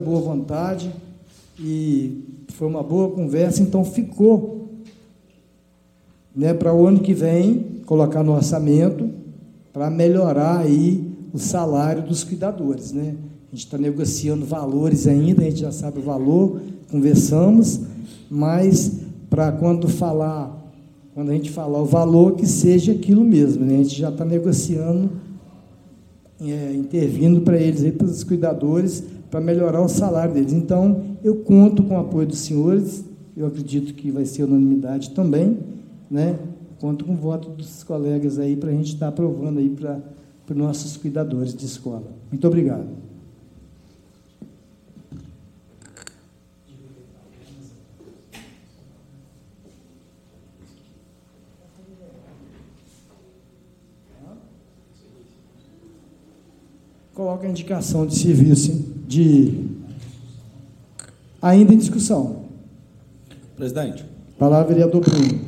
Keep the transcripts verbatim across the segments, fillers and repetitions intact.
boa vontade e foi uma boa conversa, então ficou, né, para o ano que vem, colocar no orçamento para melhorar aí o salário dos cuidadores, né? A gente está negociando valores ainda, a gente já sabe o valor, conversamos, mas para quando falar, quando a gente falar o valor, que seja aquilo mesmo, né? A gente já está negociando, é, intervindo para eles, aí, para os cuidadores, para melhorar o salário deles. Então, eu conto com o apoio dos senhores, eu acredito que vai ser unanimidade também, né? Conto com o voto dos colegas aí para a gente estar aprovando aí para os nossos cuidadores de escola. Muito obrigado. Coloca a indicação de serviço de ainda em discussão. Presidente. Palavra, vereador Bruno.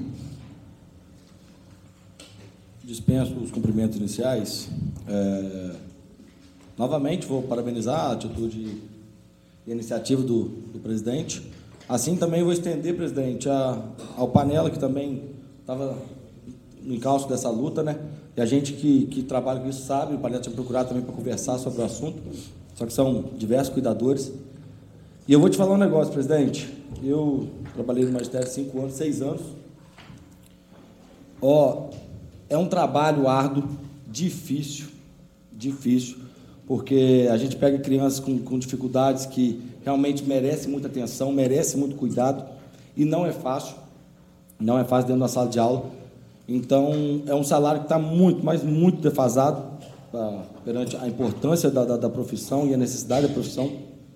Dispenso os cumprimentos iniciais. É, novamente, vou parabenizar a atitude e a iniciativa do, do presidente. Assim, também vou estender, presidente, a, ao Panela, que também estava no encalço dessa luta, né? E a gente que, que trabalha com isso sabe, o Panela tinha procurado também para conversar sobre o assunto, só que são diversos cuidadores. E eu vou te falar um negócio, presidente. Eu trabalhei no magistério cinco anos, seis anos. Ó, é um trabalho árduo, difícil, difícil, porque a gente pega crianças com, com dificuldades que realmente merecem muita atenção, merecem muito cuidado, e não é fácil, não é fácil dentro da sala de aula. Então, é um salário que está muito, mas muito defasado pra, perante a importância da, da, da profissão e a necessidade da profissão.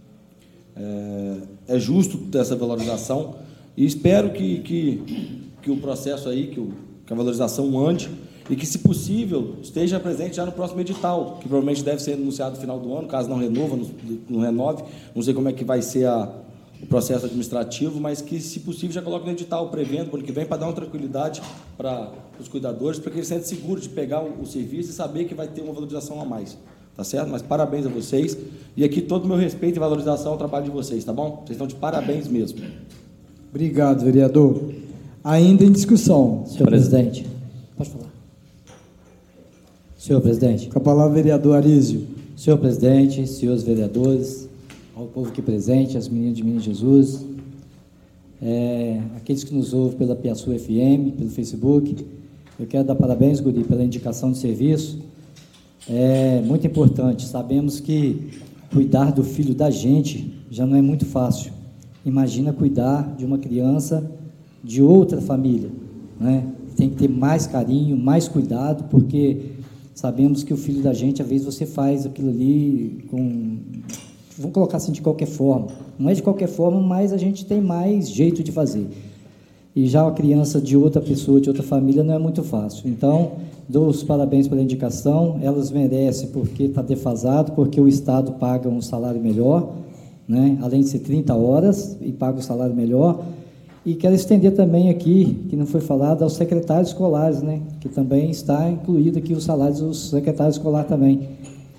É, é justo ter essa valorização e espero que, que, que o processo aí, que, o, que a valorização ande e que, se possível, esteja presente já no próximo edital, que provavelmente deve ser anunciado no final do ano, caso não renova, não, não renove, não sei como é que vai ser a, o processo administrativo, mas que, se possível, já coloque no edital, prevendo para o ano que vem, para dar uma tranquilidade para os cuidadores, para que eles se sentem seguros de pegar o, o serviço e saber que vai ter uma valorização a mais. Tá certo? Mas parabéns a vocês. E aqui todo o meu respeito e valorização ao trabalho de vocês, tá bom? Vocês estão de parabéns mesmo. Obrigado, vereador. Ainda em discussão. Senhor presidente. Pode falar. Senhor presidente. Com a palavra, vereador Arísio. Senhor presidente, senhores vereadores, ao povo aqui presente, as meninas de Minas Jesus, é, aqueles que nos ouvem pela Piaçu F M, pelo Facebook, eu quero dar parabéns, Guri, pela indicação de serviço. É muito importante. Sabemos que cuidar do filho da gente já não é muito fácil. Imagina cuidar de uma criança de outra família, né? Tem que ter mais carinho, mais cuidado, porque sabemos que o filho da gente, às vezes, você faz aquilo ali com... Vamos colocar assim, de qualquer forma. Não é de qualquer forma, mas a gente tem mais jeito de fazer. E já a criança de outra pessoa, de outra família, não é muito fácil. Então, dou os parabéns pela indicação, elas merecem porque está defasado, porque o Estado paga um salário melhor, né? Além de ser trinta horas, e paga um salário melhor. E quero estender também aqui, que não foi falado, aos secretários escolares, né? Que também está incluído aqui os salários dos secretários escolares também,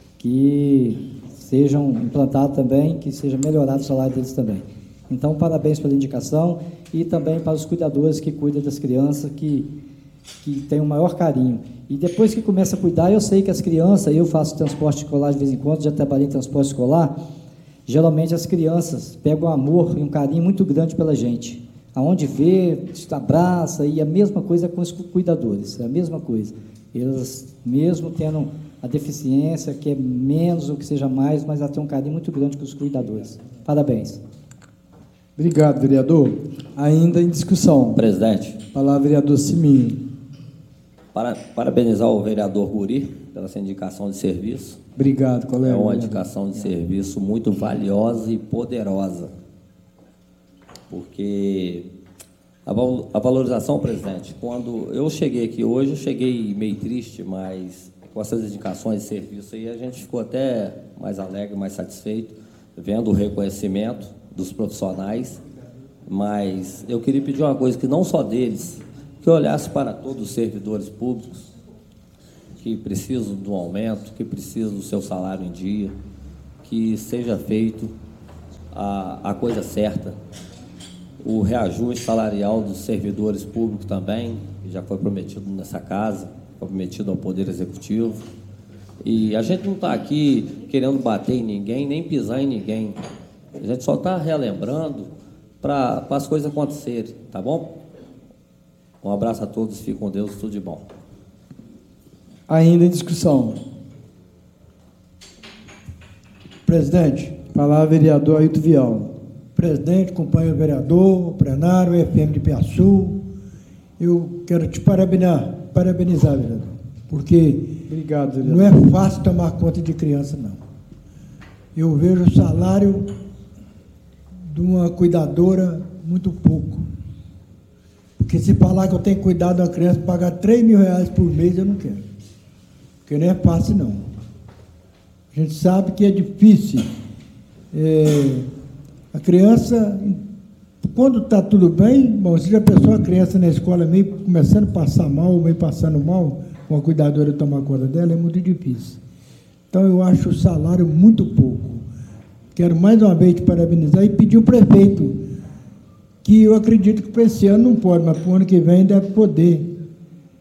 que sejam implantados também, que seja melhorado o salário deles também. Então, parabéns pela indicação e também para os cuidadores que cuidam das crianças, que, que têm o maior carinho. E depois que começa a cuidar, eu sei que as crianças, eu faço transporte escolar de vez em quando, já trabalhei em transporte escolar, geralmente as crianças pegam um amor e um carinho muito grande pela gente. Aonde vê, se abraça, e a mesma coisa com os cuidadores, é a mesma coisa. Eles, mesmo tendo a deficiência, que é menos ou que seja mais, mas ela tem um carinho muito grande com os cuidadores. Parabéns. Obrigado, vereador. Ainda em discussão. Presidente. Palavra, vereador Siminho. Para, parabenizar o vereador Guri pela sua indicação de serviço. Obrigado, colega. É uma indicação de serviço muito valiosa e poderosa. Porque a, a valorização, presidente, quando eu cheguei aqui hoje, eu cheguei meio triste, mas com essas indicações de serviço aí, a gente ficou até mais alegre, mais satisfeito, vendo o reconhecimento dos profissionais, mas eu queria pedir uma coisa, que não só deles, que olhasse para todos os servidores públicos que precisam do aumento, que precisam do seu salário em dia, que seja feito a, a coisa certa. O reajuste salarial dos servidores públicos também, que já foi prometido nessa casa, foi prometido ao Poder Executivo. E a gente não está aqui querendo bater em ninguém, nem pisar em ninguém. A gente só está relembrando para as coisas acontecerem, tá bom? Um abraço a todos, fiquem com Deus, tudo de bom. Ainda em discussão. Presidente. Palavra vereador Ailton Vial. Presidente, companheiro vereador, plenário, F M de Piaçu, eu quero te parabenizar, parabenizar, vereador, porque Obrigado, vereador. Não é fácil tomar conta de criança, não. Eu vejo o salário de uma cuidadora muito pouco. Porque se falar que eu tenho que cuidar de uma criança, pagar três mil reais por mês, eu não quero. Porque não é fácil, não. A gente sabe que é difícil. É, a criança, quando está tudo bem, bom, se já pensou a criança na escola meio começando a passar mal, meio passando mal, uma cuidadora tomar conta dela, é muito difícil. Então, eu acho o salário muito pouco. Quero mais uma vez te parabenizar e pedir ao prefeito, que eu acredito que para esse ano não pode, mas para o ano que vem deve poder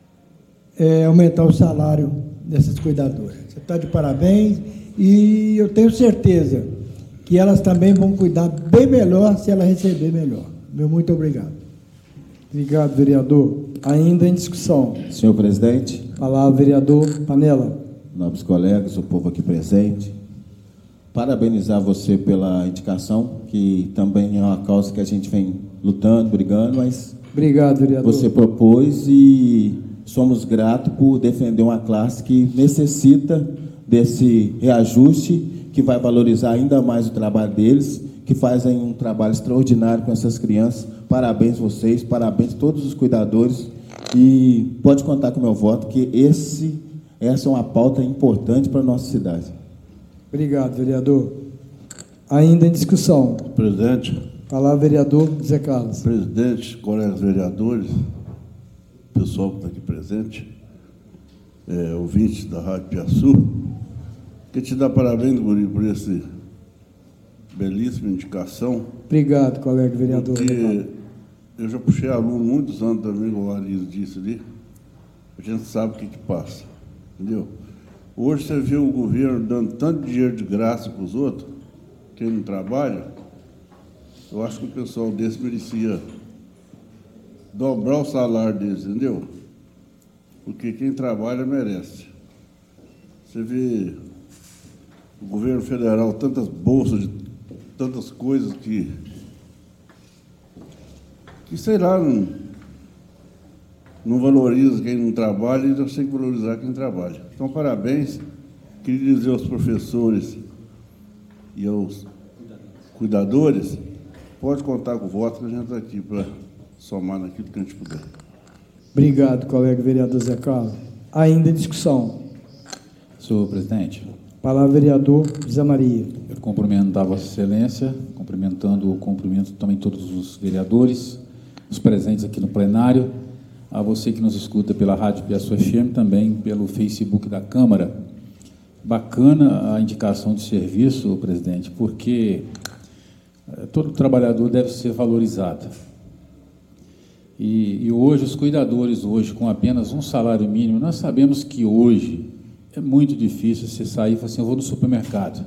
é, aumentar o salário dessas cuidadoras. Você está de parabéns e eu tenho certeza que elas também vão cuidar bem melhor se ela receber melhor. Meu muito obrigado. Obrigado, vereador. Ainda em discussão. Senhor presidente. Palavra, vereador Panela. Nobres colegas, o povo aqui presente. Parabenizar você pela indicação, que também é uma causa que a gente vem lutando, brigando, mas Obrigado, vereador. Você propôs e somos gratos por defender uma classe que necessita desse reajuste, que vai valorizar ainda mais o trabalho deles, que fazem um trabalho extraordinário com essas crianças. Parabéns vocês, parabéns a todos os cuidadores e pode contar com o meu voto, que esse, essa é uma pauta importante para a nossa cidade. Obrigado, vereador. Ainda em discussão. Presidente. Palavra, vereador Zé Carlos. Presidente, colegas vereadores, pessoal que está aqui presente, é, ouvintes da Rádio Piaçu, quero te dar parabéns, Guri, por essa belíssima indicação. Obrigado, colega vereador. Porque eu já puxei aluno muitos anos também, como o Arizo disse ali, a gente sabe o que, que passa, entendeu? Hoje você vê o governo dando tanto dinheiro de graça para os outros, quem não trabalha, eu acho que o pessoal desse merecia dobrar o salário deles, entendeu? Porque quem trabalha merece. Você vê o governo federal, tantas bolsas, de, tantas coisas que, que sei lá, não, não valoriza quem não trabalha e nós temos que valorizar quem trabalha. Então, parabéns. Queria dizer aos professores e aos cuidadores, pode contar com o voto, que a gente está aqui para somar naquilo que a gente puder. Obrigado, colega vereador Zé Carlos. Ainda em discussão. Senhor presidente. Palavra, vereador Zé Maria. Eu cumprimento a Vossa Excelência, cumprimentando o cumprimento também todos os vereadores, os presentes aqui no plenário, a você que nos escuta pela Rádio Piaçu F M, também pelo Facebook da Câmara. Bacana a indicação de serviço, presidente, porque todo trabalhador deve ser valorizado. E, e hoje, os cuidadores, hoje, com apenas um salário mínimo, nós sabemos que hoje é muito difícil você sair e falar assim, eu vou no supermercado.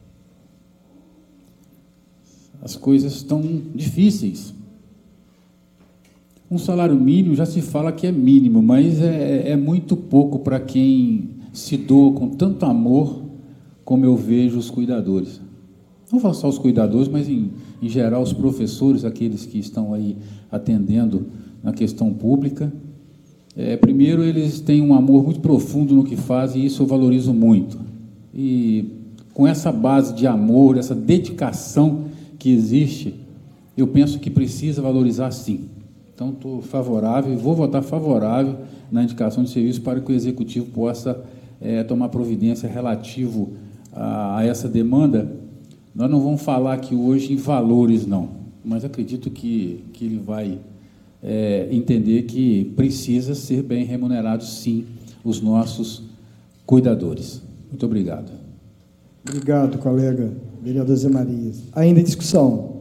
As coisas estão difíceis. Um salário mínimo já se fala que é mínimo, mas é, é muito pouco para quem se doa com tanto amor como eu vejo os cuidadores. Não só os cuidadores, mas, em, em geral, os professores, aqueles que estão aí atendendo na questão pública. É, primeiro, eles têm um amor muito profundo no que fazem, e isso eu valorizo muito. E com essa base de amor, essa dedicação que existe, eu penso que precisa valorizar sim. Então, estou favorável e vou votar favorável na indicação de serviço para que o Executivo possa é, tomar providência relativo a, a essa demanda. Nós não vamos falar aqui hoje em valores, não, mas acredito que, que ele vai é, entender que precisa ser bem remunerado, sim, os nossos cuidadores. Muito obrigado. Obrigado, colega Vereador Zé Maria. Ainda em discussão?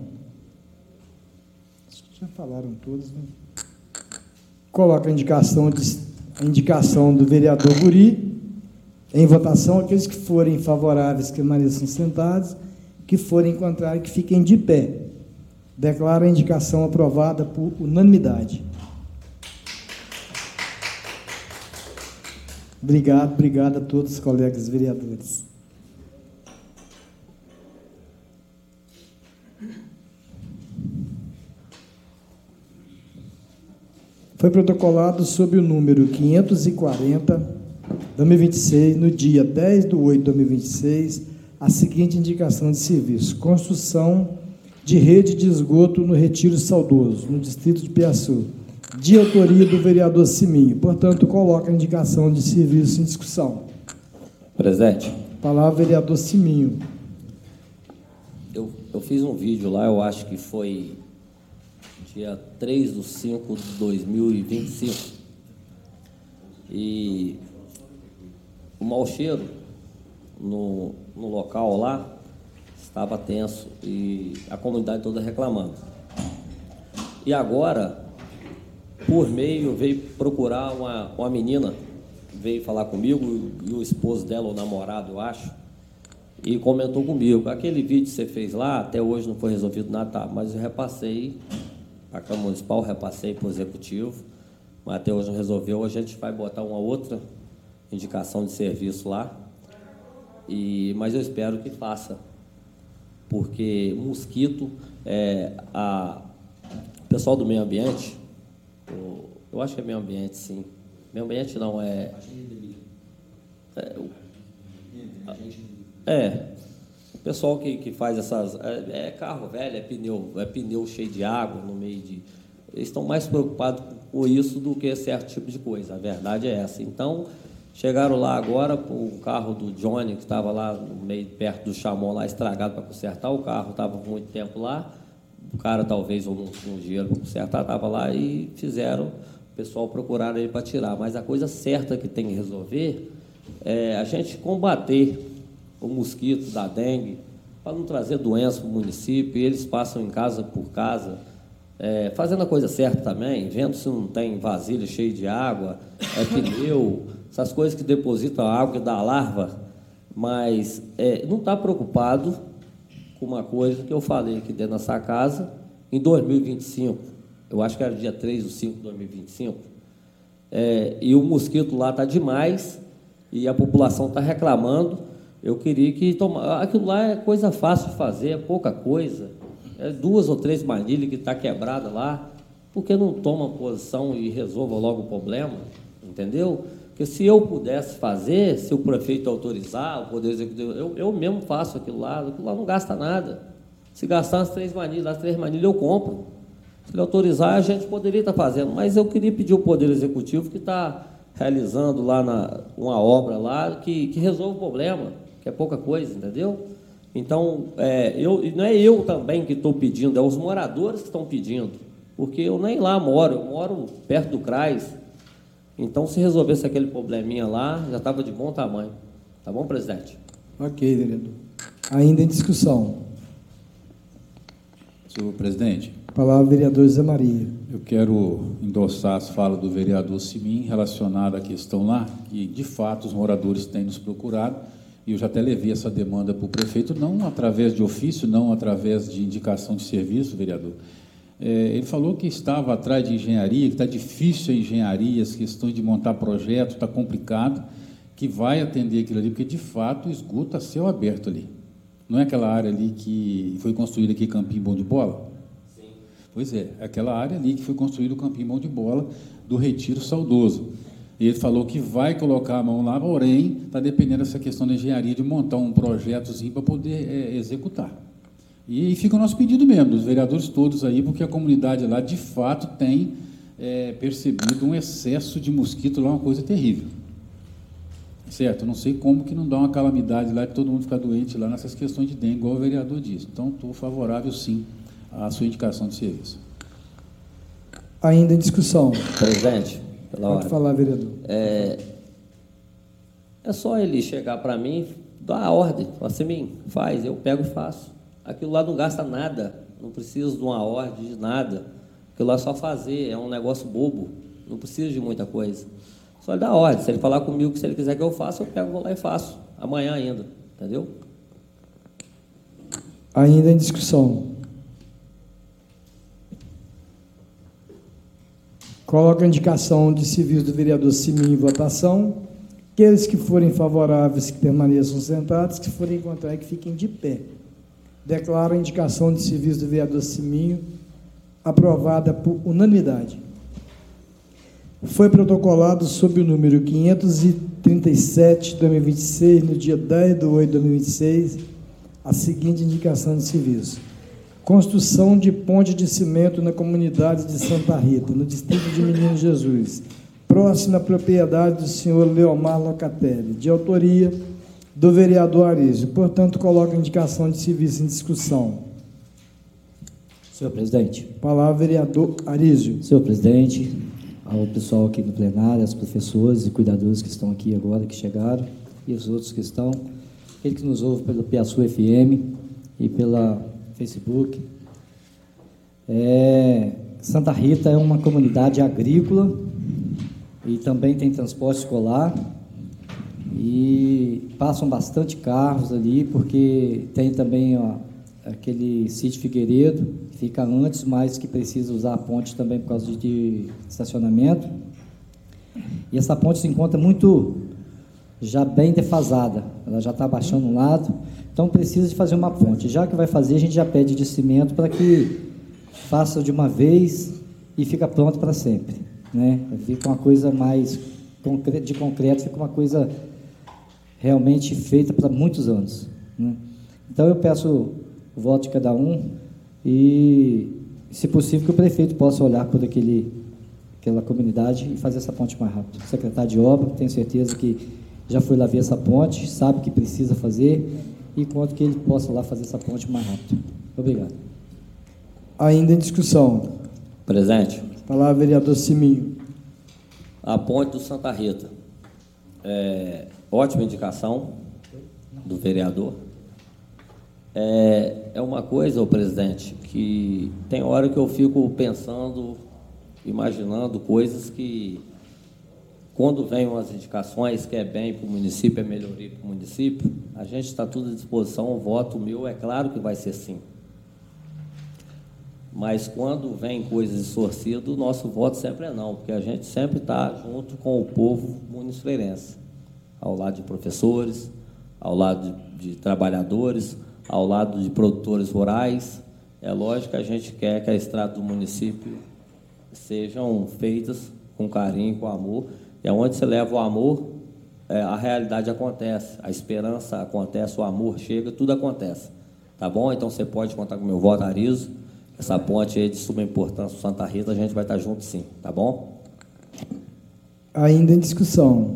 Já falaram todos, né? Coloca a indicação, de, a indicação do vereador Guri em votação. Aqueles que forem favoráveis, que permaneçam sentados, que forem contrários, que fiquem de pé. Declaro a indicação aprovada por unanimidade. Obrigado, obrigado a todos os colegas vereadores. Foi protocolado sob o número quinhentos e quarenta, dois mil e vinte e seis, no dia dez de oito de dois mil e vinte e seis, a seguinte indicação de serviço: construção de rede de esgoto no Retiro Saudoso, no distrito de Piaçu, de autoria do vereador Siminho. Portanto, coloca a indicação de serviço em discussão. Presidente. Palavra, vereador Siminho. Eu, eu fiz um vídeo lá, eu acho que foi dia três de cinco de dois mil e vinte e cinco. E o mau cheiro no, no local lá estava tenso e a comunidade toda reclamando. E agora, por meio, veio procurar uma, uma menina, veio falar comigo, e o esposo dela, o namorado, eu acho, e comentou comigo: aquele vídeo que você fez lá, até hoje não foi resolvido nada, tá, mas eu repassei a Câmara Municipal, repassei para o Executivo, mas até hoje não resolveu. A gente vai botar uma outra indicação de serviço lá, e, mas eu espero que faça, porque mosquito, é, a, o pessoal do meio ambiente, o, eu acho que é meio ambiente, sim. Meio ambiente não, é... É, é o pessoal que, que faz essas... É, é carro velho, é pneu, é pneu cheio de água no meio de... Eles estão mais preocupados com isso do que certo tipo de coisa, a verdade é essa. Então, chegaram lá agora, o carro do Johnny, que estava lá no meio, perto do Chamon, lá estragado para consertar, o carro estava por muito tempo lá, o cara talvez ou não tinha dinheiro para consertar, estava lá e fizeram, o pessoal procuraram ele para tirar. Mas a coisa certa que tem que resolver é a gente combater o mosquito da dengue, para não trazer doença para o município, e eles passam em casa por casa, é, fazendo a coisa certa também, vendo se não tem vasilha cheia de água, é pneu, essas coisas que depositam água, que dá larva, mas é, não está preocupado com uma coisa que eu falei aqui dentro dessa casa, em dois mil e vinte e cinco, eu acho que era dia três de cinco de dois mil e vinte e cinco, é, e o mosquito lá está demais, e a população está reclamando. Eu queria que toma... aquilo lá é coisa fácil de fazer, é pouca coisa, é duas ou três manilhas que está quebrada lá, por que não toma posição e resolva logo o problema, entendeu? Porque se eu pudesse fazer, se o prefeito autorizar, o Poder Executivo, eu, eu mesmo faço aquilo lá, aquilo lá não gasta nada. Se gastar as três manilhas, as três manilhas eu compro. Se ele autorizar, a gente poderia estar fazendo, mas eu queria pedir ao Poder Executivo que está realizando lá na, uma obra lá que, que resolva o problema, que é pouca coisa, entendeu? Então, é, eu, não é eu também que estou pedindo, é os moradores que estão pedindo, porque eu nem lá moro, eu moro perto do CRAS. Então, se resolvesse aquele probleminha lá, já estava de bom tamanho. Tá bom, presidente? Ok, vereador. Ainda em discussão. Senhor presidente. Palavra, vereador Zé Maria. Eu quero endossar as falas do vereador Siminho relacionada à questão lá, que, de fato, os moradores têm nos procurado, e eu já até levei essa demanda para o prefeito, não através de ofício, não através de indicação de serviço, vereador. É, ele falou que estava atrás de engenharia, que está difícil a engenharia, as questões de montar projeto, está complicado, que vai atender aquilo ali, porque, de fato, o esgoto está céu aberto ali. Não é aquela área ali que foi construída aqui, Campinho Bom de Bola? Sim. Pois é, aquela área ali que foi construído o Campinho Bom de Bola do Retiro Saudoso. E ele falou que vai colocar a mão lá, porém, está dependendo dessa questão da engenharia, de montar um projetozinho para poder é, executar. E, e fica o nosso pedido mesmo, dos vereadores todos aí, porque a comunidade lá, de fato, tem é, percebido um excesso de mosquito lá, uma coisa terrível. Certo? Eu não sei como que não dá uma calamidade lá, que todo mundo fica doente lá nessas questões de dengue, igual o vereador disse. Então, estou favorável, sim, à sua indicação de serviço. Ainda em discussão. Presidente, pela Pode hora. falar, vereador. É, é só ele chegar para mim, dá a ordem, fala assim, mim, faz, eu pego e faço. Aquilo lá não gasta nada, não precisa de uma ordem, de nada. Aquilo lá é só fazer, é um negócio bobo, não precisa de muita coisa. Só dá ordem, se ele falar comigo que se ele quiser que eu faça, eu pego, vou lá e faço, amanhã ainda, entendeu? Ainda em discussão. Coloco a indicação de serviço do vereador Siminho em votação. Aqueles que forem favoráveis, que permaneçam sentados, que forem contrários, que fiquem de pé. Declaro a indicação de serviço do vereador Siminho aprovada por unanimidade. Foi protocolado sob o número quinhentos e trinta e sete, dois mil e vinte e seis, no dia dez de oito de dois mil e vinte e seis, a seguinte indicação de serviço. Construção de ponte de cimento na comunidade de Santa Rita, no distrito de Menino Jesus, próxima à propriedade do senhor Leomar Locatelli, de autoria do vereador Arísio. Portanto, coloco a indicação de serviço em discussão. Senhor presidente. Palavra, vereador Arísio. Senhor presidente, ao pessoal aqui no plenário, aos professores e cuidadores que estão aqui agora, que chegaram, e os outros que estão, aquele que nos ouve pelo Piaçu F M e pela Facebook. É, Santa Rita é uma comunidade agrícola e também tem transporte escolar e passam bastante carros ali, porque tem também ó, aquele sítio Figueiredo, que fica antes, mas que precisa usar a ponte também por causa de, de estacionamento. E essa ponte se encontra muito, já bem defasada, ela já está abaixando um lado, então precisa de fazer uma ponte. Já que vai fazer, a gente já pede de cimento para que faça de uma vez e fica pronto para sempre, né? Fica uma coisa mais concre- de concreto, fica uma coisa realmente feita para muitos anos, né? Então eu peço o voto de cada um e, se possível, que o prefeito possa olhar por aquele, aquela comunidade e fazer essa ponte mais rápido. O secretário de obra, tenho certeza que já foi lá ver essa ponte, sabe que precisa fazer, e quanto que ele possa lá fazer essa ponte mais rápido. Obrigado. Ainda em discussão. Presente. Palavra, vereador Siminho. A ponte do Santa Rita. É, ótima indicação do vereador. É, é uma coisa, ô presidente, que tem hora que eu fico pensando, imaginando coisas que, quando vem umas indicações que é bem para o município, é melhoria para o município, a gente está tudo à disposição, o voto meu é claro que vai ser sim. Mas quando vem coisas distorcidas, o nosso voto sempre é não, porque a gente sempre está junto com o povo municifeirense, ao lado de professores, ao lado de, de trabalhadores, ao lado de produtores rurais. É lógico que a gente quer que a estrada do município sejam feitas com carinho, com amor, e aonde você leva o amor, é, a realidade acontece, a esperança acontece, o amor chega, tudo acontece. Tá bom? Então você pode contar com o meu voto, Arizo. Essa ponte aí de suma importância, Santa Rita, a gente vai estar junto sim, tá bom? Ainda em discussão.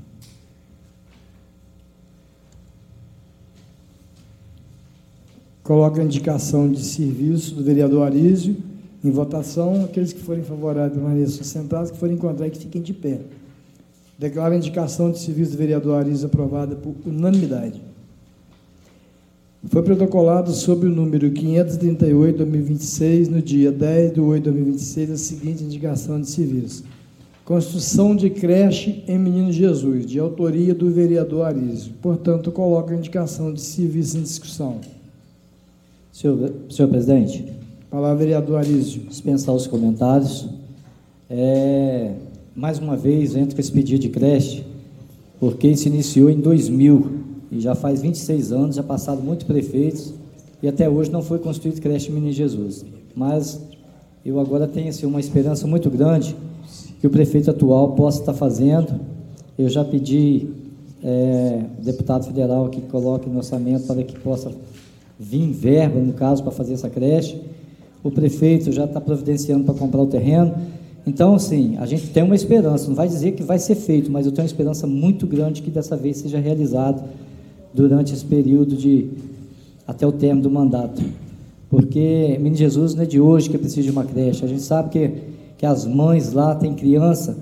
Coloco a indicação de serviço do vereador Arísio em votação. Aqueles que forem favoráveis permaneçam sentados, que forem contrários, que fiquem de pé. Declaro a indicação de serviço do vereador Arísio aprovada por unanimidade. Foi protocolado sob o número quinhentos e trinta e oito, dois mil e vinte e seis, no dia dez de oito de dois mil e vinte e seis, a seguinte indicação de serviço. Construção de creche em Menino Jesus, de autoria do vereador Arísio. Portanto, coloco a indicação de serviço em discussão. Senhor, senhor presidente. Palavra, vereador Arísio. Dispensar os comentários. É, mais uma vez, entro com esse pedido de creche, porque se iniciou em dois mil, e já faz vinte e seis anos, já passaram muitos prefeitos, e até hoje não foi construído creche Menino Jesus. Mas eu agora tenho assim, uma esperança muito grande que o prefeito atual possa estar fazendo. Eu já pedi, é, deputado federal que coloque no orçamento para que possa vir verba, no caso, para fazer essa creche. O prefeito já está providenciando para comprar o terreno. Então, assim, a gente tem uma esperança, não vai dizer que vai ser feito, mas eu tenho uma esperança muito grande que dessa vez seja realizado durante esse período de, até o término do mandato. Porque Menino Jesus não é de hoje que precisa de uma creche. A gente sabe que, que as mães lá têm criança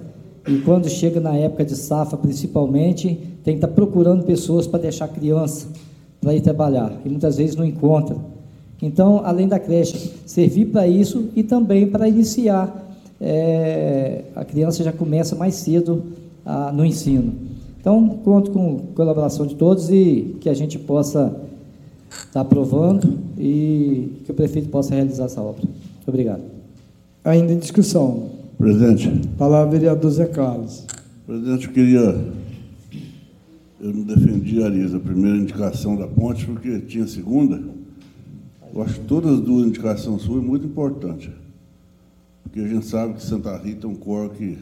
e quando chega na época de safra, principalmente, tem que estar procurando pessoas para deixar criança para ir trabalhar, e muitas vezes não encontra. Então, além da creche servir para isso e também para iniciar, é, a criança já começa mais cedo a, no ensino. Então, conto com a colaboração de todos e que a gente possa estar aprovando e que o prefeito possa realizar essa obra. Muito obrigado. Ainda em discussão. Presidente. Palavra vereador Zé Carlos. Presidente, eu queria... Eu não defendi, Arisa, a primeira indicação da ponte, porque tinha a segunda. Eu acho que todas as duas indicações suas muito importantes. Porque a gente sabe que Santa Rita é um coro que...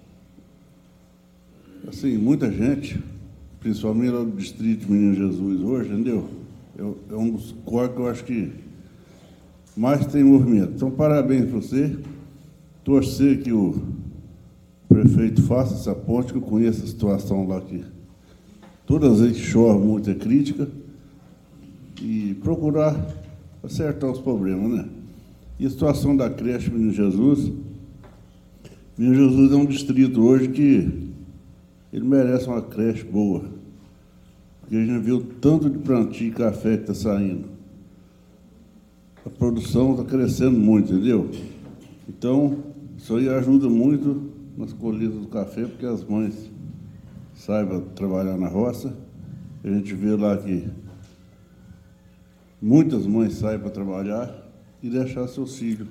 Assim, muita gente, principalmente lá do distrito de Menino Jesus hoje, entendeu? É, é um dos coros que eu acho que mais tem movimento. Então, parabéns para você. Torcer que o prefeito faça essa ponte, que eu conheço a situação lá que todas as vezes que chove muito é crítica, e procurar acertar os problemas, né? E a situação da creche Menino Jesus. Menino Jesus é um distrito hoje que ele merece uma creche boa, porque a gente viu o tanto de plantio de café que está saindo. A produção está crescendo muito, entendeu? Então, isso aí ajuda muito nas colheitas do café, porque as mães saibam trabalhar na roça. A gente vê lá que muitas mães saem para trabalhar e deixar seus filhos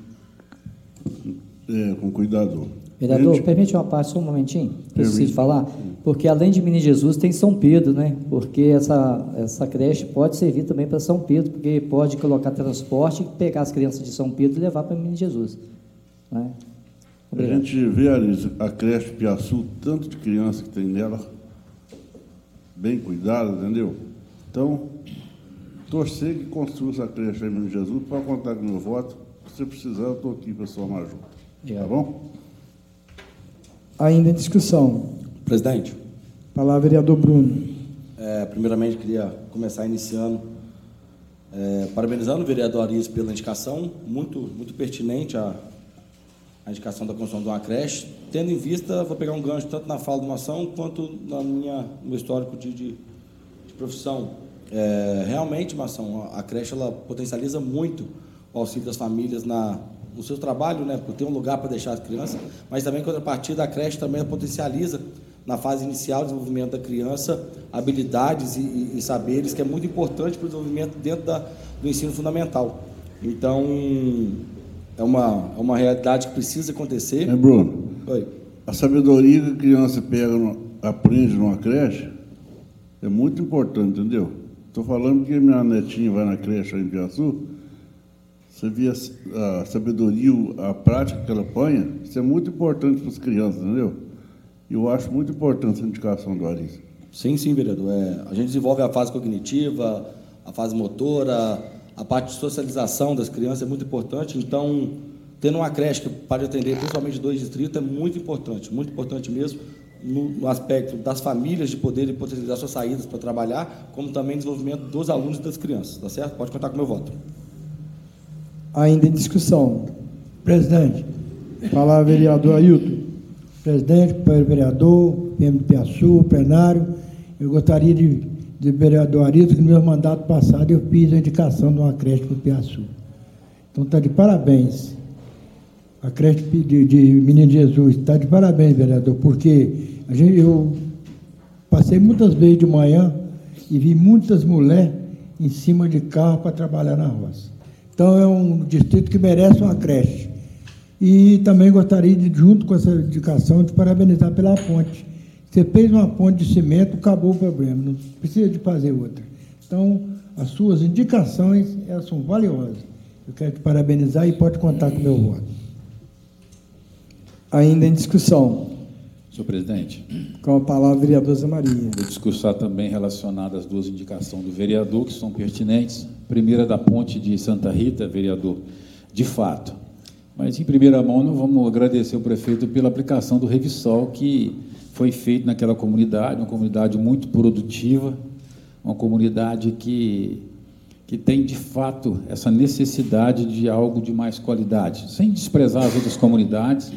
é, com cuidador. Vereador, gente... permite uma parte, só um momentinho, preciso falar, porque além de Menino Jesus tem São Pedro, né? Porque essa, essa creche pode servir também para São Pedro, porque pode colocar transporte e pegar as crianças de São Pedro e levar para Menino Jesus. Né? A gente vê, Arisa, a creche Piaçu, tanto de criança que tem nela, bem cuidada, entendeu? Então, torcer que construa essa creche aí, Menino Jesus, para contar com o meu voto. Se precisar, eu estou aqui para somar junto. Tá bom? Ainda em discussão. Presidente. Palavra vereador Bruno. É, primeiramente, queria começar iniciando, é, parabenizando o vereador Aris pela indicação, muito, muito pertinente a, a indicação da construção de uma creche, tendo em vista, vou pegar um gancho tanto na fala de uma ação, quanto na minha, no meu histórico de, de, de profissão. É, realmente, uma ação, a creche ela potencializa muito o auxílio das famílias na... no seu trabalho, né, por ter um lugar para deixar as crianças, mas também, em contrapartida, a creche também potencializa, na fase inicial do desenvolvimento da criança, habilidades e, e, e saberes, que é muito importante para o desenvolvimento dentro da, do ensino fundamental. Então, é uma, é uma realidade que precisa acontecer. É, Bruno? Oi. A sabedoria que a criança pega, no, aprende numa creche, é muito importante, entendeu? Estou falando que minha netinha vai na creche aí em Piaçu. Você vê a, a sabedoria, a prática que ela apanha, isso é muito importante para as crianças, entendeu? E eu acho muito importante essa indicação do Aris. Sim, sim, vereador. É, a gente desenvolve a fase cognitiva, a fase motora, a parte de socialização das crianças é muito importante. Então, tendo uma creche que pode atender principalmente dois distritos é muito importante, muito importante mesmo, no, no aspecto das famílias de poderem potencializar suas saídas para trabalhar, como também desenvolvimento dos alunos e das crianças, tá certo? Pode contar com o meu voto. Ainda em discussão. Presidente. Palavra vereador Ailton. Presidente, companheiro vereador, P M de Piaçu, plenário, eu gostaria de, de vereador Arito, que no meu mandato passado eu fiz a indicação de uma creche para o Piaçu. Então está de parabéns. A creche de, de Menino Jesus está de parabéns, vereador, porque a gente, eu passei muitas vezes de manhã e vi muitas mulheres em cima de carro para trabalhar na roça. Então, é um distrito que merece uma creche. E também gostaria, de, junto com essa indicação, de parabenizar pela ponte. Você fez uma ponte de cimento, acabou o problema, não precisa de fazer outra. Então, as suas indicações, elas são valiosas. Eu quero te parabenizar e pode contar com o meu voto. Ainda em discussão. Senhor presidente. Com a palavra, vereador Zé Maria. Vou discursar também relacionado às duas indicações do vereador, que são pertinentes. Primeira da ponte de Santa Rita, vereador, de fato. Mas, em primeira mão, nós vamos agradecer ao prefeito pela aplicação do Revisol, que foi feito naquela comunidade, uma comunidade muito produtiva, uma comunidade que, que tem, de fato, essa necessidade de algo de mais qualidade, sem desprezar as outras comunidades,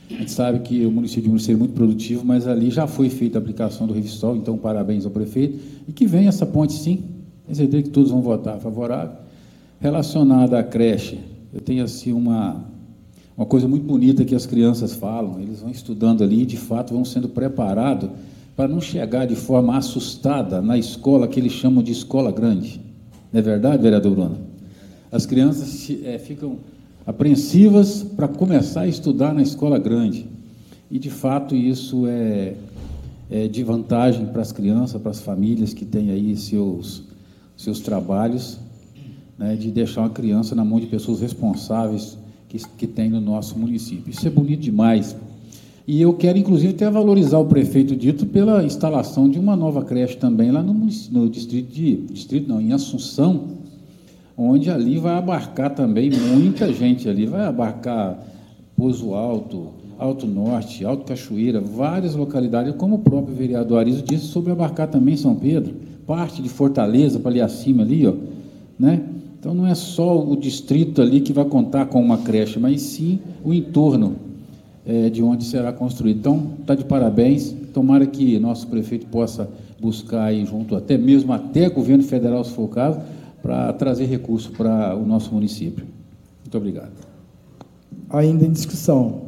A gente sabe que o município de Muriçeira é muito produtivo, mas ali já foi feita a aplicação do Revistol, então parabéns ao prefeito, e que venha essa ponte sim, tenho certeza que todos vão votar favorável. Relacionada à creche, eu tenho assim uma, uma coisa muito bonita que as crianças falam, eles vão estudando ali e de fato vão sendo preparados para não chegar de forma assustada na escola que eles chamam de escola grande. Não é verdade, vereador Bruno? As crianças é, ficam apreensivas para começar a estudar na escola grande. E, de fato, isso é, é de vantagem para as crianças, para as famílias que têm aí seus, seus trabalhos, né, de deixar uma criança na mão de pessoas responsáveis que, que tem no nosso município. Isso é bonito demais. E eu quero, inclusive, até valorizar o prefeito Dito pela instalação de uma nova creche também lá no, no distrito de... Distrito não, em Assunção, onde ali vai abarcar também muita gente ali, vai abarcar Pouso Alto, Alto Norte, Alto Cachoeira, várias localidades, como o próprio vereador Arizo disse, sobre abarcar também São Pedro, parte de Fortaleza, para ali acima, ali, ó, né? Então, não é só o distrito ali que vai contar com uma creche, mas sim o entorno é, de onde será construído. Então, está de parabéns, tomara que nosso prefeito possa buscar aí junto, até mesmo até governo federal, se for o caso, para trazer recurso para o nosso município. Muito obrigado. Ainda em discussão.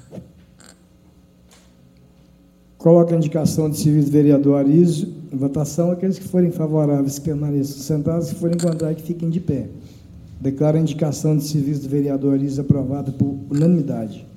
Coloca a indicação de serviço do vereador Arizo em votação. Aqueles que forem favoráveis que permaneçam sentados, se forem contrários, que fiquem de pé. Declaro a indicação de serviço do vereador Arizo aprovada por unanimidade.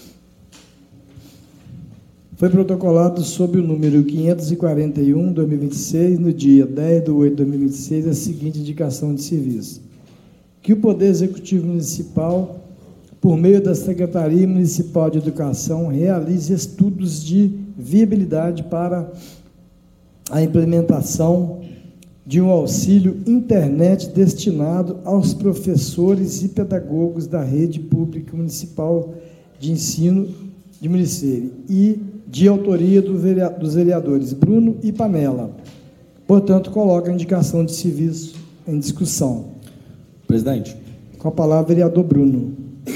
Foi protocolado sob o número quinhentos e quarenta e um, dois mil e vinte e seis, no dia dez de oito de dois mil e vinte e seis, a seguinte indicação de serviço. Que o Poder Executivo Municipal, por meio da Secretaria Municipal de Educação, realize estudos de viabilidade para a implementação de um auxílio internet destinado aos professores e pedagogos da rede pública municipal de ensino de Muriçeira e de autoria do vereador, dos vereadores Bruno e Panella. Portanto, coloca a indicação de serviço em discussão. Presidente. Com a palavra, vereador Bruno.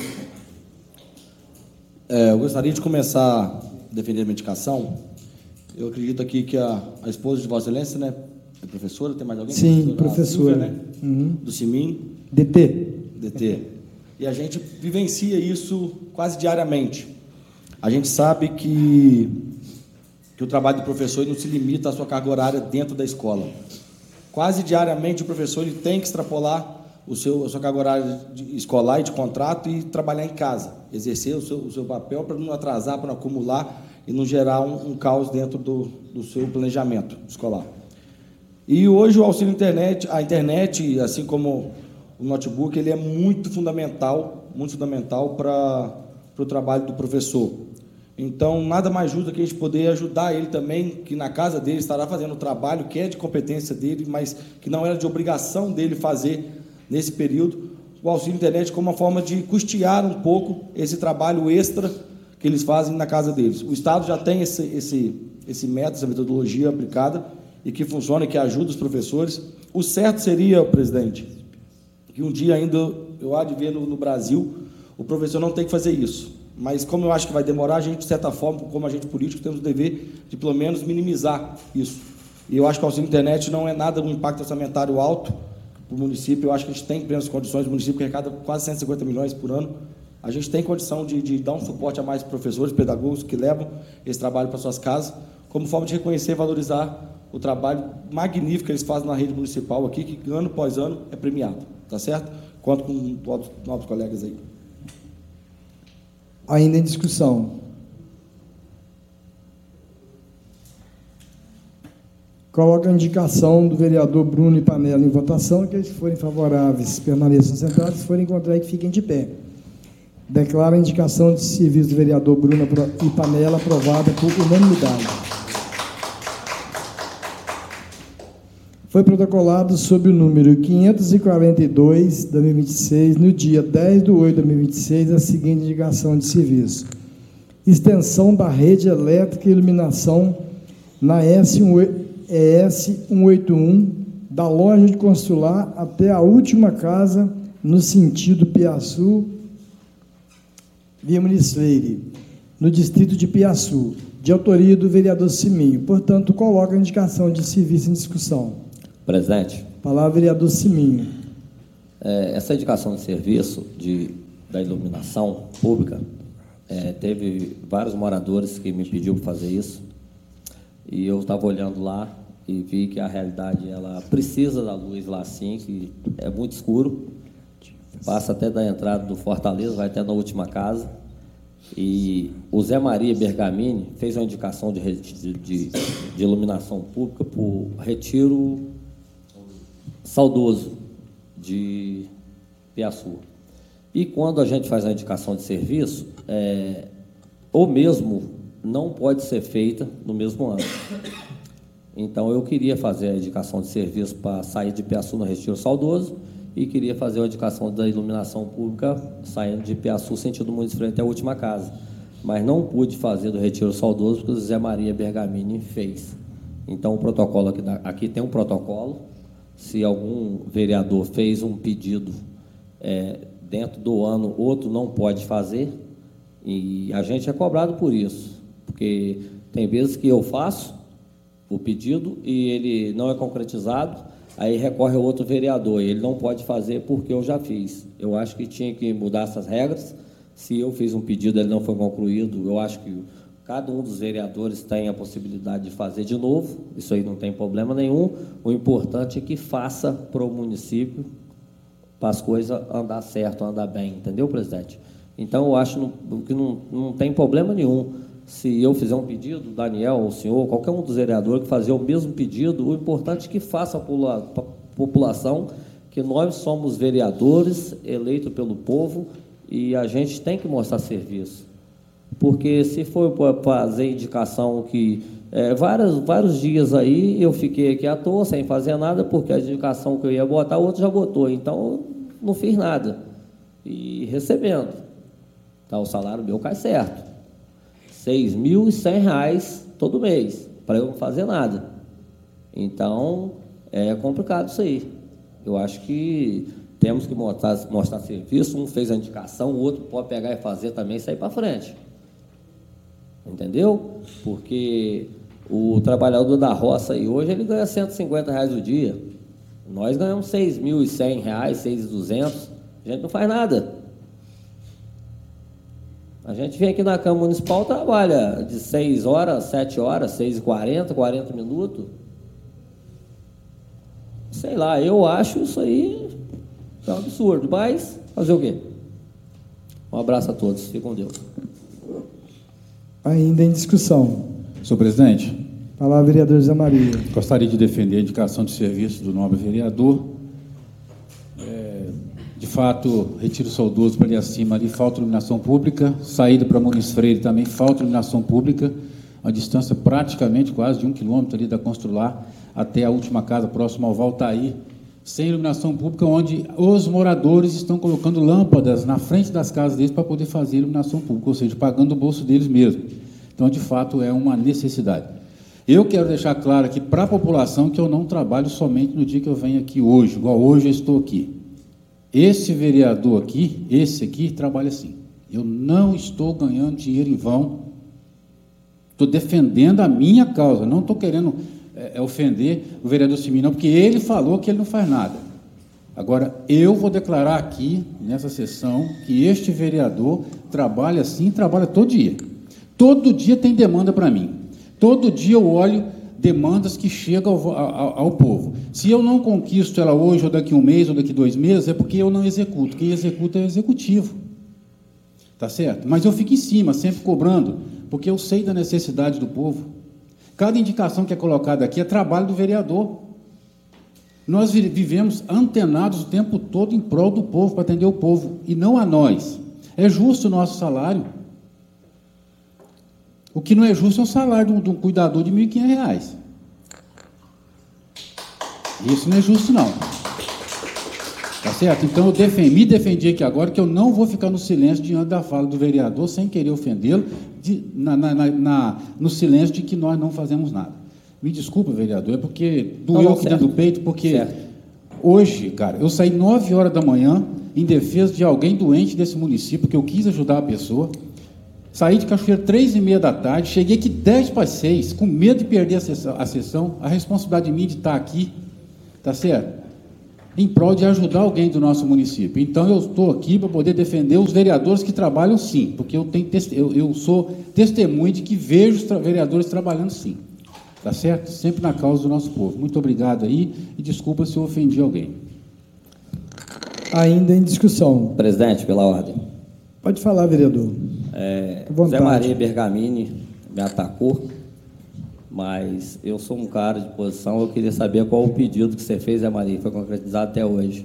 É, eu gostaria de começar a defender a minha indicação. Eu acredito aqui que a, a esposa de Vossa Excelência, né, é professora, tem mais alguém? Sim, professora. Silvia, né? Uhum. Do CIMIN. D T. D T. E a gente vivencia isso quase diariamente. A gente sabe que, que o trabalho do professor não se limita à sua carga horária dentro da escola. Quase diariamente o professor ele tem que extrapolar o seu, a sua carga horária de escolar e de contrato e trabalhar em casa, exercer o seu, o seu papel para não atrasar, para não acumular e não gerar um, um caos dentro do, do seu planejamento escolar. E hoje o auxílio internet, a internet, assim como o notebook, ele é muito fundamental, muito fundamental para para o trabalho do professor. Então, nada mais justo que a gente poder ajudar ele também, que na casa dele estará fazendo o trabalho que é de competência dele, mas que não era de obrigação dele fazer nesse período, o auxílio internet como uma forma de custear um pouco esse trabalho extra que eles fazem na casa deles. O Estado já tem esse, esse, esse método, essa metodologia aplicada e que funciona e que ajuda os professores. O certo seria, presidente, que um dia ainda, eu há de ver no, no Brasil, o professor não tem que fazer isso. Mas, como eu acho que vai demorar, a gente, de certa forma, como agente político, temos o dever de, pelo menos, minimizar isso. E eu acho que o auxílio internet não é nada um impacto orçamentário alto para o município. Eu acho que a gente tem plenas condições. O município que arrecada quase cento e cinquenta milhões por ano. A gente tem condição de, de dar um suporte a mais professores, pedagogos que levam esse trabalho para suas casas, como forma de reconhecer e valorizar o trabalho magnífico que eles fazem na rede municipal aqui, que ano após ano é premiado. Tá certo? Conto com novos, novos colegas aí. Ainda em discussão. Coloca a indicação do vereador Bruno e Panella em votação. Aqueles que forem favoráveis permaneçam sentados, se forem contrários, que fiquem de pé. Declaro a indicação de serviço do vereador Bruno e Panella aprovada por unanimidade. Foi protocolado sob o número quinhentos e quarenta e dois, dois mil e vinte e seis, no dia dez de oito de dois mil e vinte e seis, a seguinte indicação de serviço. Extensão da rede elétrica e iluminação na S cento e oitenta e um, da loja de Consular até a última casa, no sentido Piaçu, via Muriçeira. no distrito de Piaçu, de autoria do vereador Siminho. Portanto, coloca a indicação de serviço em discussão. Presidente. Palavra, vereador Siminho. É, essa indicação de serviço de, da iluminação pública, é, teve vários moradores que me pediu para fazer isso, e eu estava olhando lá e vi que a realidade, ela precisa da luz lá sim, que é muito escuro, passa até da entrada do Fortaleza, vai até na última casa, e o Zé Maria Bergamini fez uma indicação de, de, de, de iluminação pública para o Retiro Saudoso de Piaçu. E quando a gente faz a indicação de serviço, é, ou mesmo não pode ser feita no mesmo ano. Então, eu queria fazer a indicação de serviço para sair de Piaçu no Retiro Saudoso e queria fazer a indicação da iluminação pública saindo de Piaçu, sentido muito frente até a última casa. Mas não pude fazer do Retiro Saudoso porque o Zé Maria Bergamini fez. Então, o protocolo aqui, aqui tem um protocolo. Se algum vereador fez um pedido é, dentro do ano, outro não pode fazer, e a gente é cobrado por isso, porque tem vezes que eu faço o pedido e ele não é concretizado, aí recorre ao outro vereador, e ele não pode fazer porque eu já fiz. Eu acho que tinha que mudar essas regras. Se eu fiz um pedido e ele não foi concluído, eu acho que cada um dos vereadores tem a possibilidade de fazer de novo, isso aí não tem problema nenhum. O importante é que faça para o município, para as coisas andar certo, andar bem, entendeu, presidente? Então, eu acho que não, não tem problema nenhum. Se eu fizer um pedido, Daniel, o senhor, qualquer um dos vereadores que fazer o mesmo pedido, o importante é que faça para a população, que nós somos vereadores eleitos pelo povo e a gente tem que mostrar serviço. Porque se for para fazer indicação que... É, vários, vários dias aí eu fiquei aqui à toa, sem fazer nada, porque a indicação que eu ia botar, o outro já botou. Então, eu não fiz nada. E recebendo. Então, o salário meu cai certo. seis mil e cem reais todo mês, para eu não fazer nada. Então, é complicado isso aí. Eu acho que temos que mostrar, mostrar serviço. Um fez a indicação, o outro pode pegar e fazer também e sair para frente. Entendeu? Porque o trabalhador da roça aí hoje, ele ganha cento e cinquenta reais o dia. Nós ganhamos seis mil e cem reais, seis mil e duzentos. A gente não faz nada. A gente vem aqui na Câmara Municipal, trabalha de seis horas, sete horas, seis e quarenta, quarenta minutos. Sei lá, eu acho isso aí é um absurdo, mas fazer o quê? Um abraço a todos, fiquem com Deus. Ainda em discussão. Senhor presidente. Palavra, vereador Zé Maria. Gostaria de defender a indicação de serviço do nobre vereador. É, de fato, Retiro Saudoso para ali acima, ali falta iluminação pública. Saída para Muniz Freire também falta iluminação pública. A distância praticamente quase de um quilômetro ali da Constrular até a última casa próxima ao Valtaí, sem iluminação pública, onde os moradores estão colocando lâmpadas na frente das casas deles para poder fazer iluminação pública, ou seja, pagando o bolso deles mesmo. Então, de fato, é uma necessidade. Eu quero deixar claro aqui para a população que eu não trabalho somente no dia que eu venho aqui hoje, igual hoje eu estou aqui. Esse vereador aqui, esse aqui, trabalha assim. Eu não estou ganhando dinheiro em vão, estou defendendo a minha causa, não estou querendo é, ofender o vereador Siminho, não, porque ele falou que ele não faz nada. Agora, eu vou declarar aqui, nessa sessão, que este vereador trabalha assim, trabalha todo dia. Todo dia tem demanda para mim. Todo dia eu olho demandas que chegam ao, ao, ao povo. Se eu não conquisto ela hoje, ou daqui um mês, ou daqui dois meses, é porque eu não executo. Quem executa é o executivo. Tá certo? Mas eu fico em cima, sempre cobrando, porque eu sei da necessidade do povo. Cada indicação que é colocada aqui é trabalho do vereador. Nós vivemos antenados o tempo todo em prol do povo, para atender o povo, e não a nós. É justo o nosso salário. O que não é justo é o salário de um, de um cuidador de mil e quinhentos reais. Isso não é justo, não. Tá certo? Então, eu defendi, me defendi aqui agora que eu não vou ficar no silêncio diante da fala do vereador, sem querer ofendê-lo, na, na, na, no silêncio de que nós não fazemos nada. Me desculpa, vereador, é porque doeu aqui dentro do peito, porque certo. Hoje, cara, eu saí nove horas da manhã em defesa de alguém doente desse município, que eu quis ajudar a pessoa. Saí de Cachoeira três e meia da tarde, cheguei aqui dez para as seis, com medo de perder a sessão, a sessão, a responsabilidade de mim de estar aqui, tá certo? Em prol de ajudar alguém do nosso município. Então, eu estou aqui para poder defender os vereadores que trabalham sim, porque eu, tenho, eu, eu sou testemunho de que vejo os tra vereadores trabalhando sim, tá certo? Sempre na causa do nosso povo. Muito obrigado aí e desculpa se eu ofendi alguém. Ainda em discussão. Presidente, pela ordem. Pode falar, vereador. É, Zé Maria Bergamini me atacou, mas eu sou um cara de posição, eu queria saber qual o pedido que você fez, Zé Maria, que foi concretizado até hoje.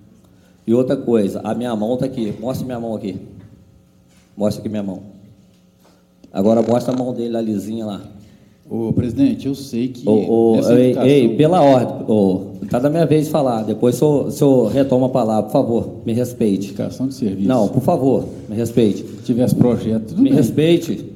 E outra coisa, a minha mão está aqui, mostra minha mão aqui. Mostra aqui minha mão. Agora mostra a mão dele, a lisinha lá. Ô, presidente, eu sei que... Ô, ô, ei, educação... ei, pela ordem, está da minha vez de falar, depois o senhor, o senhor retoma a palavra, por favor, me respeite. Indicação de serviço. Não, por favor, me respeite. Se tivesse projeto, tudo me bem. respeite.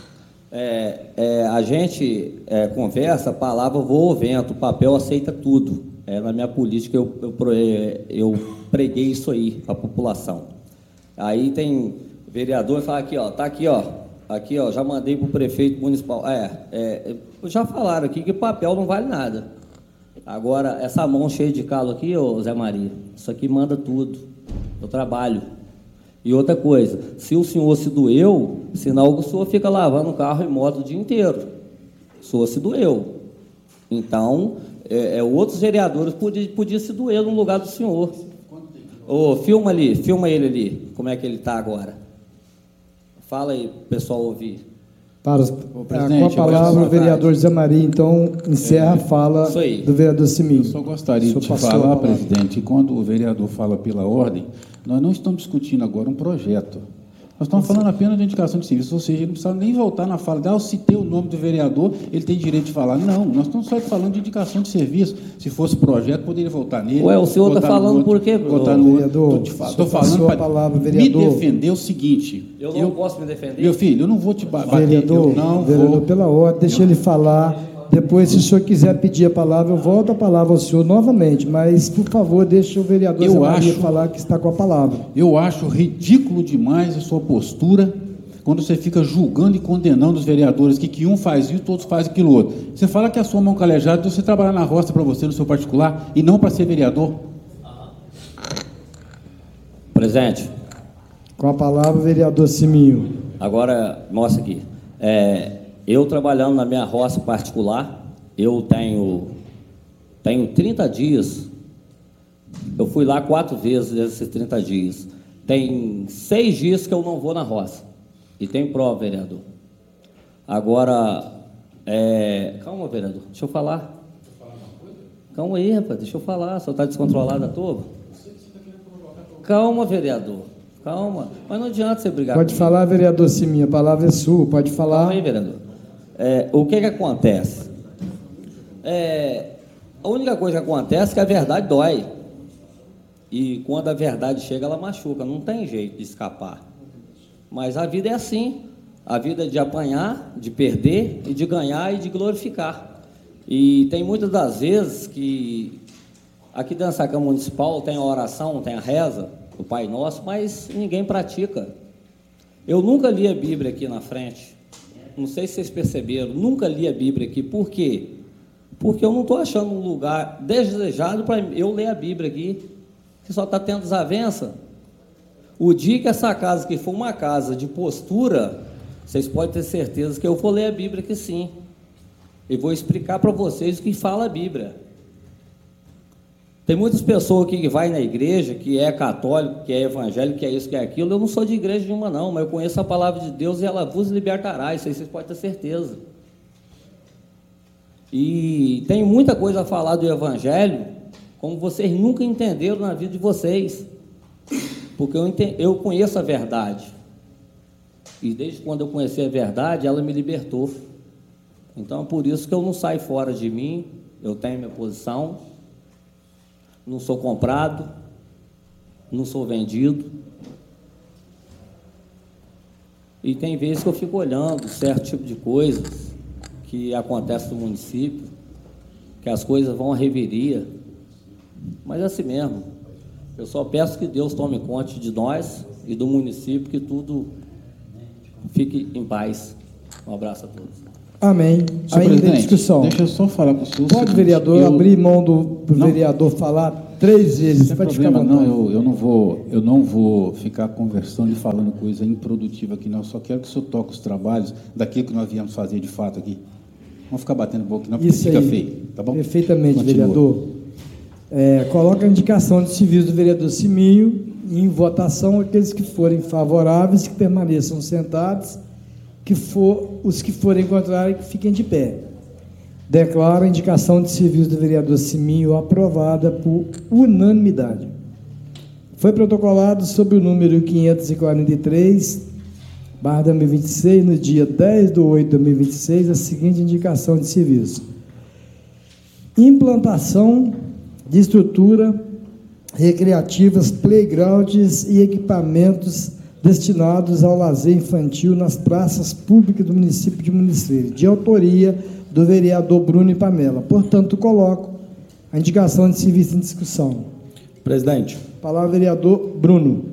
É, é, a gente é, conversa, palavra voa ao vento, o papel aceita tudo. É, na minha política eu, eu, eu preguei isso aí para a população. Aí tem vereador que fala aqui, ó, tá aqui, ó. Aqui, ó, já mandei para o prefeito municipal. É, é, já falaram aqui que papel não vale nada. Agora, essa mão cheia de calo aqui, ô Zé Maria, isso aqui manda tudo. Eu trabalho. E outra coisa, se o senhor se doeu, sinal que o senhor fica lavando carro e moto o dia inteiro. O senhor se doeu. Então, é, é, outros vereadores podiam podia se doer no lugar do senhor. Ô, filma ali, filma ele ali, como é que ele está agora. Fala aí, pessoal ouvir. Para, com a palavra, o vereador Zé Maria, então, encerra é, a fala do vereador Siminho. Eu só gostaria de falar, presidente, que quando o vereador fala pela ordem, nós não estamos discutindo agora um projeto. Nós estamos falando apenas de indicação de serviço, ou seja, ele não precisa nem voltar na fala de, ah, eu citei o nome do vereador, ele tem direito de falar. Não, nós estamos só falando de indicação de serviço. Se fosse projeto, poderia voltar nele. Ué, o senhor está falando outro, por quê? Botar no vereador, estou falando para me defender o seguinte. Eu não eu, posso me defender? Meu filho, eu não vou te bater. Vereador, eu não vereador vou, pela ordem, deixa ele falar. Depois, se o senhor quiser pedir a palavra, eu volto a palavra ao senhor novamente, mas, por favor, deixe o vereador Zé Maria falar que está com a palavra. Eu acho ridículo demais a sua postura, quando você fica julgando e condenando os vereadores, que, que um faz isso, todos fazem aquilo outro. Você fala que a sua mão calejada, você trabalhar na roça para você, no seu particular, e não para ser vereador. Presidente. Com a palavra, o vereador Siminho. Agora, mostra aqui. É... Eu trabalhando na minha roça particular, eu tenho, tenho trinta dias, eu fui lá quatro vezes nesses trinta dias. Tem seis dias que eu não vou na roça. E tem prova, vereador. Agora, é... calma, vereador, deixa eu falar. Calma aí, rapaz, deixa eu falar, só está descontrolado à toa. Calma, vereador, calma. Mas não adianta você brigar Pode comigo. Falar, vereador Siminho, a palavra é sua, pode falar. Calma aí, vereador. É, o que que acontece? É, a única coisa que acontece é que a verdade dói. E quando a verdade chega, ela machuca. Não tem jeito de escapar. Mas a vida é assim. A vida é de apanhar, de perder, e de ganhar e de glorificar. E tem muitas das vezes que aqui dentro da Câmara Municipal tem a oração, tem a reza, o Pai Nosso, mas ninguém pratica. Eu nunca li a Bíblia aqui na frente. Não sei se vocês perceberam, nunca li a Bíblia aqui. Por quê? Porque eu não estou achando um lugar desejado para eu ler a Bíblia aqui, que só está tendo desavença. O dia que essa casa aqui for uma casa de postura, vocês podem ter certeza que eu vou ler a Bíblia aqui sim. E vou explicar para vocês o que fala a Bíblia. Tem muitas pessoas aqui que vai na igreja, que é católico, que é evangélico, que é isso, que é aquilo. Eu não sou de igreja nenhuma, não, mas eu conheço a palavra de Deus e ela vos libertará. Isso aí vocês podem ter certeza. E tem muita coisa a falar do evangelho, como vocês nunca entenderam na vida de vocês. Porque eu, entendo, eu conheço a verdade. E desde quando eu conheci a verdade, ela me libertou. Então, é por isso que eu não saio fora de mim, eu tenho minha posição. Não sou comprado, não sou vendido. E tem vezes que eu fico olhando certo tipo de coisas que acontece no município, que as coisas vão à reveria, mas é assim mesmo. Eu só peço que Deus tome conta de nós e do município, que tudo fique em paz. Um abraço a todos. Amém. Senhor Ainda em presidente, discussão. deixa eu só falar para o senhor. Pode, vereador, eu... abrir mão do pro Não. vereador falar três vezes. Sem Pode problema, ficar à não, vontade. eu, eu, não vou, eu não vou ficar conversando e falando coisa improdutiva aqui, não. Eu só quero que o senhor toque os trabalhos daquilo que nós viemos fazer de fato aqui. Vamos ficar batendo boca, não, porque Isso fica aí. feio, tá bom? Perfeitamente, Continua. vereador. É, coloca a indicação de serviço do vereador Siminho em votação aqueles que forem favoráveis, que permaneçam sentados, que for, os que forem contrários, que fiquem de pé. Declaro a indicação de serviço do vereador Siminho aprovada por unanimidade. Foi protocolado sob o número quinhentos e quarenta e três, barra dois mil e vinte e seis, no dia dez de oito de dois mil e vinte e seis, a seguinte indicação de serviço: implantação de estrutura recreativas, playgrounds e equipamentos destinados ao lazer infantil nas praças públicas do município de Muniz Freire, de autoria do vereador Bruno Ipamela. Portanto, coloco a indicação de serviço em discussão. Presidente, Palavra, vereador Bruno.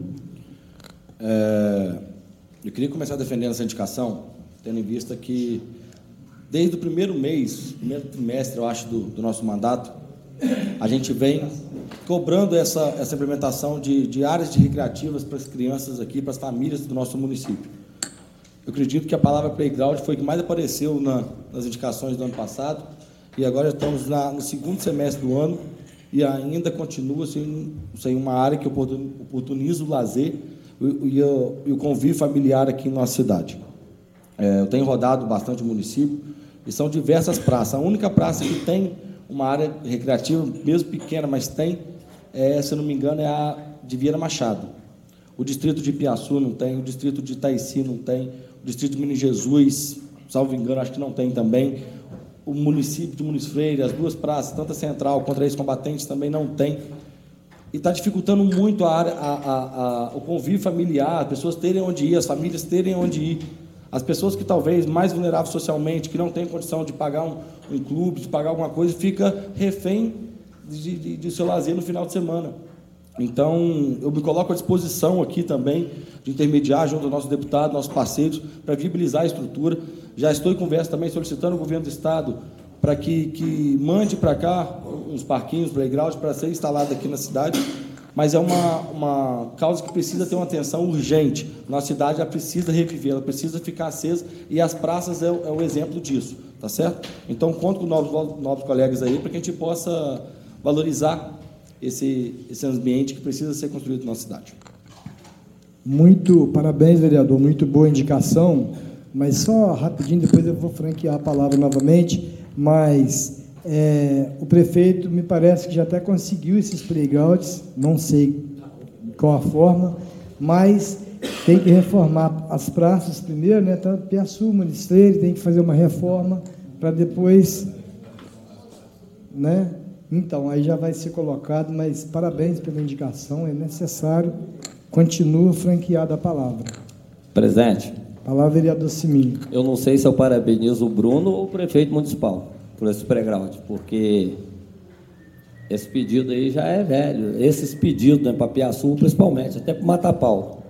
é, eu queria começar defendendo essa indicação, tendo em vista que, desde o primeiro mês, primeiro trimestre, eu acho, do, do nosso mandato, a gente vem cobrando essa, essa implementação de, de áreas de recreativas para as crianças aqui, para as famílias do nosso município. Eu acredito que a palavra playground foi o que mais apareceu na, nas indicações do ano passado, e agora estamos na, no segundo semestre do ano e ainda continua sem, sem uma área que oportuniza o lazer e, e, o, e o convívio familiar aqui na nossa cidade. É, eu tenho rodado bastante o município e são diversas praças. A única praça que tem uma área recreativa, mesmo pequena, mas tem, é, se eu não me engano, é a de Vieira Machado. O distrito de Piaçu não tem, o distrito de Itaici não tem, o distrito de Minas Jesus, salvo engano, acho que não tem também. O município de Muniz Freire, as duas praças, tanto a Central quanto a ex-combatentes, também não tem. E está dificultando muito a área, a, a, a, o convívio familiar, as pessoas terem onde ir, as famílias terem onde ir. As pessoas que talvez mais vulneráveis socialmente, que não têm condição de pagar um, um clube, de pagar alguma coisa, fica refém de, de, de seu lazer no final de semana. Então, eu me coloco à disposição aqui também de intermediar junto aos nossos deputados, nossos parceiros, para viabilizar a estrutura. Já estou em conversa também solicitando ao governo do Estado para que, que mande para cá uns parquinhos, playgrounds, para ser instalado aqui na cidade. Mas é uma, uma causa que precisa ter uma atenção urgente. Nossa cidade já precisa reviver, ela precisa ficar acesa, e as praças é o, é o exemplo disso, tá certo? Então, conto com novos, novos colegas aí para que a gente possa valorizar esse, esse ambiente que precisa ser construído na nossa cidade. Muito, parabéns, vereador, muito boa indicação, mas só rapidinho, depois eu vou franquear a palavra novamente, mas... É, o prefeito, me parece que já até conseguiu esses playgrounds, não sei qual a forma, mas tem que reformar as praças primeiro, né? Tanto Piaçu, Muniz Freire, tem que fazer uma reforma para depois, né? Então, aí já vai ser colocado, mas parabéns pela indicação, é necessário, continua franqueada a palavra. Presidente. Palavra, vereador Siminho. Eu não sei se eu parabenizo o Bruno ou o prefeito municipal por esse playground, porque esse pedido aí já é velho. Esses pedidos, né, para Piaçu, principalmente, até para Matapau.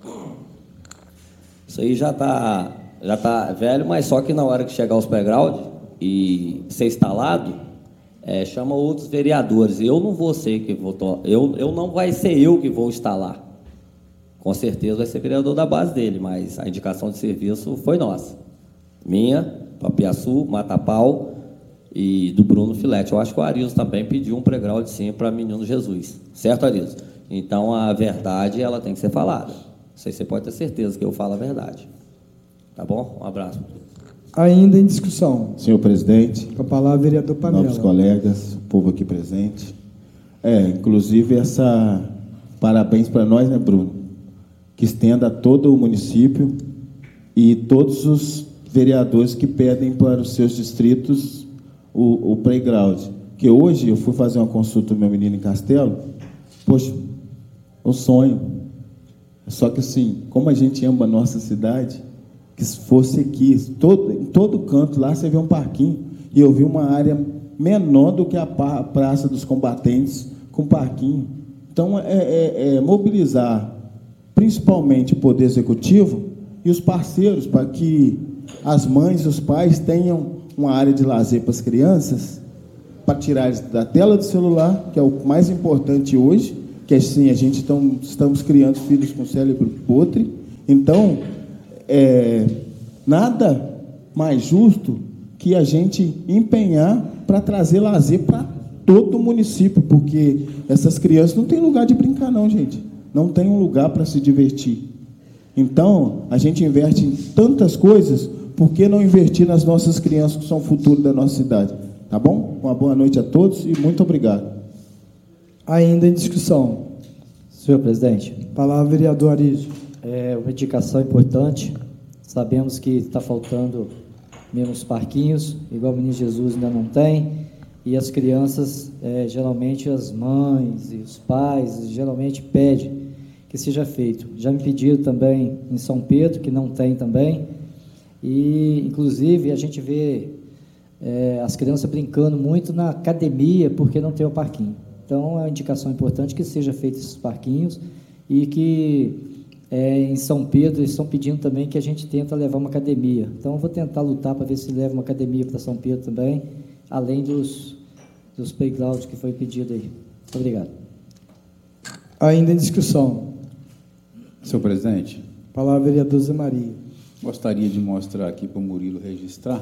Isso aí já está já tá velho, mas só que na hora que chegar os playground e ser instalado, é, chama outros vereadores. Eu não vou ser que vou... Eu, eu não vai ser eu que vou instalar. Com certeza vai ser vereador da base dele, mas a indicação de serviço foi nossa. Minha, para Piaçu, Matapau e do Bruno Filete. Eu acho que o Arilson também pediu um playground sim para Menino Jesus. Certo, Arilson? Então, a verdade, ela tem que ser falada. Isso aí você pode ter certeza que eu falo a verdade. Tá bom? Um abraço. Ainda em discussão. Senhor presidente. Com a palavra, vereador Pamela. Novos colegas, o povo aqui presente. É, inclusive, essa... Parabéns para nós, né, Bruno? Que estenda a todo o município e todos os vereadores que pedem para os seus distritos o, o playground. Que hoje eu fui fazer uma consulta do meu menino em Castelo, poxa, um sonho. Só que assim, como a gente ama a nossa cidade, que se fosse aqui, todo, em todo canto lá você vê um parquinho, e eu vi uma área menor do que a Praça dos Combatentes com parquinho. Então, é, é, é mobilizar principalmente o Poder Executivo e os parceiros, para que as mães e os pais tenham uma área de lazer para as crianças, para tirar eles da tela do celular, que é o mais importante hoje, que assim, a gente tão, estamos criando filhos com cérebro podre. Então, é, nada mais justo que a gente empenhar para trazer lazer para todo o município, porque essas crianças não têm lugar de brincar, não, gente. Não tem um lugar para se divertir. Então, a gente investe em tantas coisas, por que não investir nas nossas crianças que são o futuro da nossa cidade? Tá bom? Uma boa noite a todos e muito obrigado. Ainda em discussão. Senhor presidente. Palavra, vereador Arísio. É uma indicação importante. Sabemos que está faltando menos parquinhos, igual o Menino Jesus ainda não tem, e as crianças, é, geralmente as mães e os pais, geralmente pedem que seja feito. Já me pediram também em São Pedro, que não tem também, e inclusive a gente vê é, as crianças brincando muito na academia porque não tem o parquinho. Então, é uma indicação importante que seja feito esses parquinhos e que é, em São Pedro eles estão pedindo também que a gente tenta levar uma academia. Então, eu vou tentar lutar para ver se leva uma academia para São Pedro também, além dos, dos playgrounds que foi pedido aí. Muito obrigado. Ainda em discussão. Senhor presidente. Palavra, vereador Zé Maria. Gostaria de mostrar aqui para o Murilo registrar.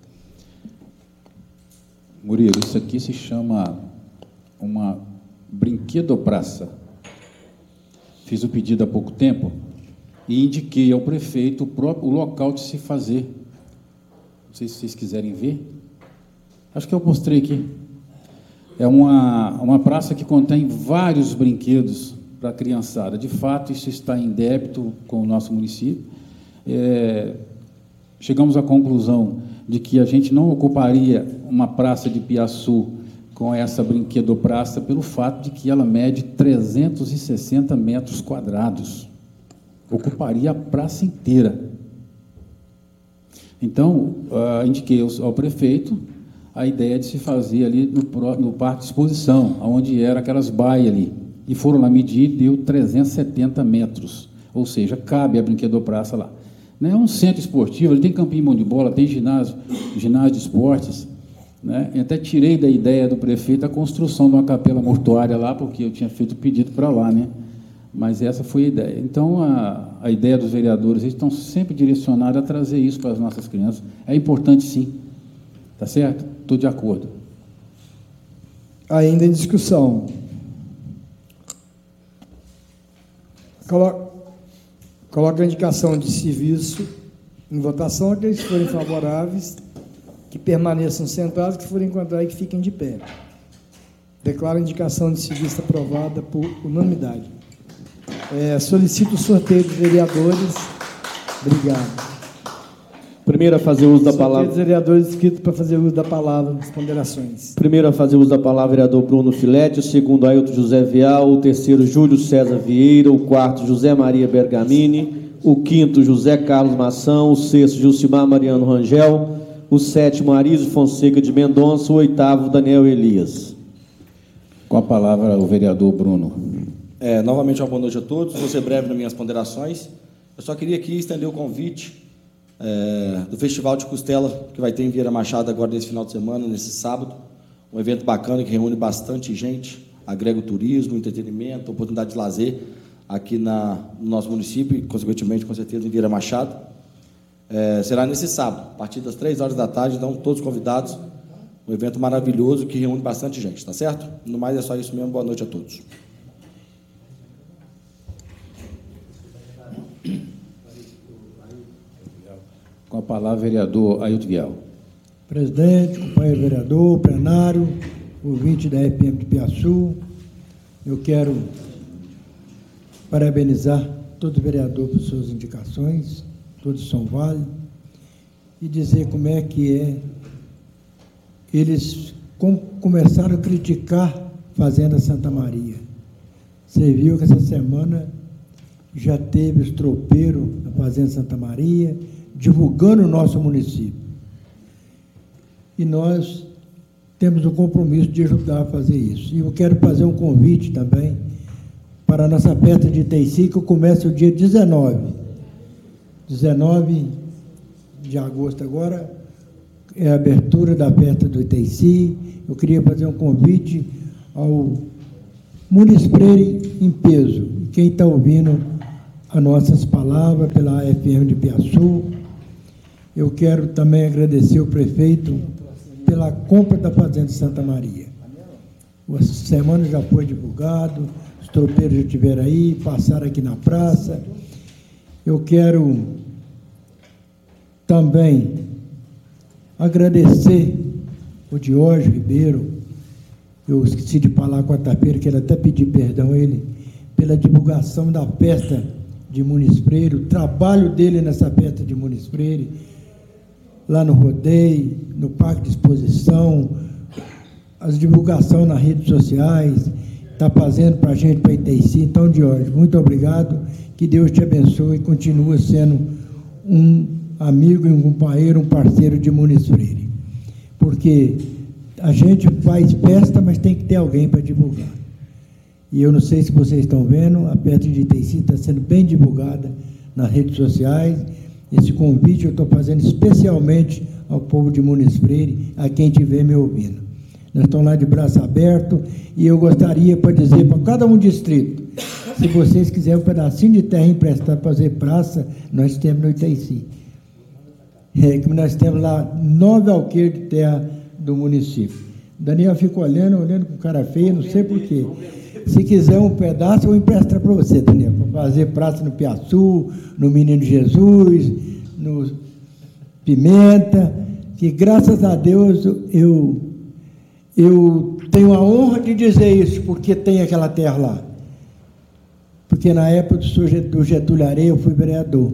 Murilo, isso aqui se chama uma brinquedopraça. Fiz o pedido há pouco tempo e indiquei ao prefeito o, próprio, o local de se fazer. Não sei se vocês quiserem ver. Acho que eu mostrei aqui. É uma, uma praça que contém vários brinquedos para a criançada. De fato, isso está em débito com o nosso município. É, chegamos à conclusão de que a gente não ocuparia uma praça de Piaçu com essa brinquedopraça pelo fato de que ela mede trezentos e sessenta metros quadrados. Ocuparia a praça inteira. Então, uh, indiquei ao, ao prefeito a ideia de se fazer ali no, no Parque de Exposição, onde eram aquelas baias ali. E foram lá medir e deu trezentos e setenta metros. Ou seja, cabe a brinquedopraça lá. Não é um centro esportivo, ele tem campinho de mão de bola, tem ginásio, ginásio de esportes. Né? Eu até tirei da ideia do prefeito a construção de uma capela mortuária lá, porque eu tinha feito o pedido para lá, né? Mas essa foi a ideia. Então, a, a ideia dos vereadores, eles estão sempre direcionados a trazer isso para as nossas crianças. É importante, sim. Tá certo? Estou de acordo. Ainda em discussão. Coloca, coloca a indicação de serviço em votação. Aqueles que forem favoráveis, que permaneçam sentados, que forem contrários, que fiquem de pé. Declaro a indicação de serviço aprovada por unanimidade. É, solicito o sorteio dos vereadores. Obrigado. Primeiro a fazer uso da sorteio palavra. Dos vereadores inscritos para fazer uso da palavra nas ponderações. Primeiro a fazer uso da palavra, vereador Bruno Filete. O segundo, Ailton José Vial. O terceiro, Júlio César Vieira. O quarto, José Maria Bergamini. O quinto, José Carlos Mação. O sexto, Jucimar Mariano Rangel. O sétimo, Arísio Fonseca de Mendonça. O oitavo, Daniel Elias. Com a palavra, o vereador Bruno. É, novamente, uma boa noite a todos. Vou ser breve nas minhas ponderações. Eu só queria aqui estender o convite é, do Festival de Costela, que vai ter em Vieira Machado agora nesse final de semana, nesse sábado. Um evento bacana que reúne bastante gente, agrega o turismo, entretenimento, oportunidade de lazer aqui na, no nosso município e, consequentemente, com certeza, em Vieira Machado. É, será nesse sábado, a partir das três horas da tarde, então todos convidados. Um evento maravilhoso que reúne bastante gente, tá certo? No mais é só isso mesmo. Boa noite a todos. Com a palavra, vereador Ailton Vial. Presidente, companheiro vereador, plenário, ouvinte da F M de Piaçu, eu quero parabenizar todo o vereador por suas indicações, todos são válidos, e dizer como é que é. Eles com, começaram a criticar Fazenda Santa Maria. Você viu que essa semana já teve os tropeiros na Fazenda Santa Maria, divulgando o nosso município. E nós temos o compromisso de ajudar a fazer isso. E eu quero fazer um convite também para a nossa festa de Itaici, que começa o dia dezenove. dezenove de agosto agora, é a abertura da festa do Itaici. Eu queria fazer um convite ao Muniz Freire em peso. Quem está ouvindo as nossas palavras pela A F M de Piaçu, eu quero também agradecer o prefeito pela compra da Fazenda Santa Maria. Essa semana já foi divulgado, os tropeiros já estiveram aí, passaram aqui na praça. Eu quero também agradecer o Diógenes Ribeiro, eu esqueci de falar quarta-feira, quero até pedir perdão a ele, pela divulgação da festa de Muniz Freire, o trabalho dele nessa festa de Muniz Freire, lá no rodeio, no Parque de Exposição, as divulgações nas redes sociais, está fazendo para a gente, para Itaici. Então, Diógenes, muito obrigado, que Deus te abençoe e continue sendo um amigo e um companheiro, um parceiro de Muniz Freire. Porque a gente faz festa, mas tem que ter alguém para divulgar. E eu não sei se vocês estão vendo, a festa de Itaici está sendo bem divulgada nas redes sociais. Esse convite eu estou fazendo especialmente ao povo de Muniz Freire, a quem estiver me ouvindo. Nós estamos lá de braço aberto e eu gostaria para dizer para cada um distrito, se vocês quiserem um pedacinho de terra emprestado para fazer praça, nós temos no Itaici. É, que nós temos lá nove alqueires de terra do município. O Daniel fica olhando, olhando com cara feia, não sei porquê. Se quiser um pedaço, eu empresto para você, Daniel, para fazer praça no Piaçu, no Menino Jesus, no Pimenta, que graças a Deus eu, eu tenho a honra de dizer isso, porque tem aquela terra lá. Porque na época do Getúlio Areia eu fui vereador.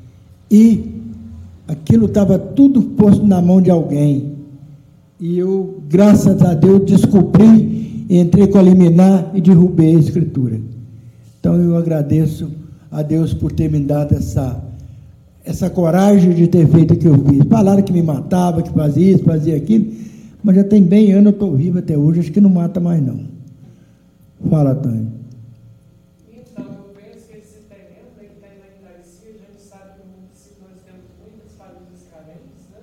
E aquilo estava tudo posto na mão de alguém. E eu, graças a Deus, descobri, entrei com a liminar e derrubei a escritura. Então, eu agradeço a Deus por ter me dado essa, essa coragem de ter feito o que eu fiz. Falaram que me matava, que fazia isso, fazia aquilo, mas já tem bem ano, eu estou vivo até hoje, acho que não mata mais, não. Fala, Tânia. Então, eu penso que esse terreno que tem lá em Itaici, a gente sabe que no município nós temos muitas famílias carentes, né?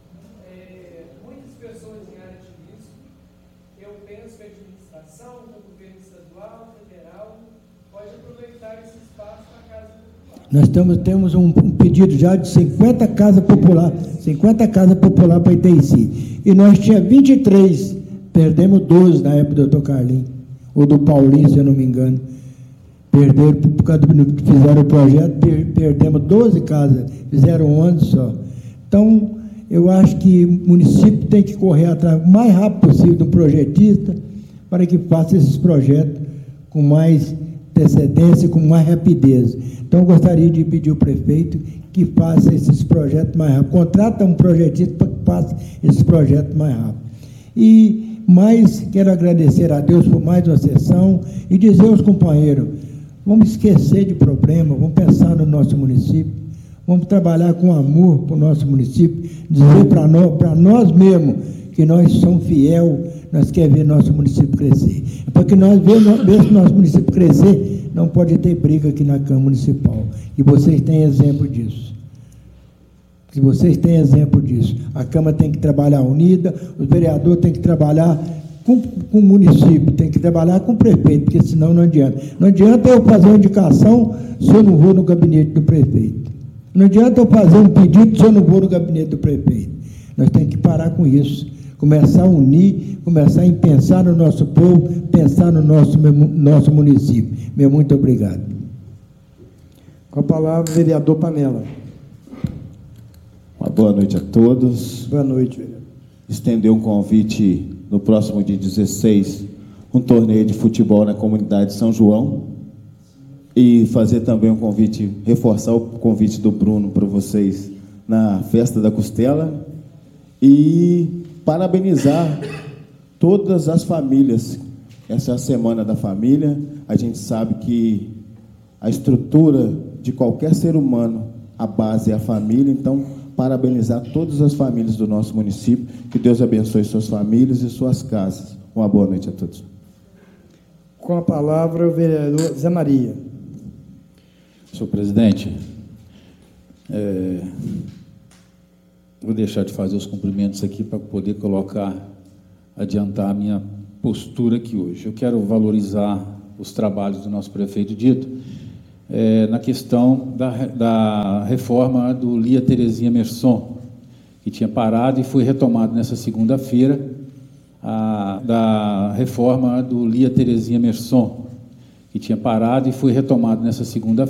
É, muitas pessoas em área de risco. Eu penso que a administração, o governo estadual, federal, pode aproveitar esse espaço para a Casa Popular. Nós temos, temos um, um pedido já de cinquenta casas populares, cinquenta casas populares para Itaici. E nós tínhamos vinte e três, perdemos doze na época do doutor Carlinhos, ou do Paulinho, se eu não me engano. Perderam, por causa do que fizeram o projeto, per, perdemos doze casas, fizeram onze só. Então, eu acho que o município tem que correr atrás o mais rápido possível de um projetista para que faça esses projetos com mais antecedência, com mais rapidez. Então, eu gostaria de pedir ao prefeito que faça esses projetos mais rápido. Contrata um projetista para que faça esses projetos mais rápido. E mais, quero agradecer a Deus por mais uma sessão e dizer aos companheiros, vamos esquecer de problema, vamos pensar no nosso município, vamos trabalhar com amor para o nosso município, dizer para nós, para nós mesmos que nós somos fiel, nós queremos ver nosso município crescer. Para que nós vejamos nosso município crescer, não pode ter briga aqui na Câmara Municipal. E vocês têm exemplo disso. Se vocês têm exemplo disso. A Câmara tem que trabalhar unida, os vereadores têm que trabalhar com, com o município, tem que trabalhar com o prefeito, porque senão não adianta. Não adianta eu fazer uma indicação se eu não vou no gabinete do prefeito. Não adianta eu fazer um pedido se eu não vou no gabinete do prefeito. Nós temos que parar com isso. Começar a unir, começar a pensar no nosso povo, pensar no nosso, nosso município. Meu muito obrigado. Com a palavra, o vereador Panela. Uma boa noite a todos. Boa noite, vereador. Estender um convite no próximo dia dezesseis, um torneio de futebol na comunidade de São João. E fazer também um convite, reforçar o convite do Bruno para vocês na Festa da Costela. E parabenizar todas as famílias. Essa é a Semana da Família. A gente sabe que a estrutura de qualquer ser humano, a base é a família. Então, parabenizar todas as famílias do nosso município. Que Deus abençoe suas famílias e suas casas. Uma boa noite a todos. Com a palavra, o vereador Zé Maria. Senhor presidente, É, vou deixar de fazer os cumprimentos aqui para poder colocar, adiantar a minha postura aqui hoje. Eu quero valorizar os trabalhos do nosso prefeito Dito é, na questão da, da reforma do Lia Terezinha Merson, que tinha parado e foi retomado nessa segunda-feira, a, da reforma do Lia Terezinha Merson, que tinha parado e foi retomado nessa segunda-feira.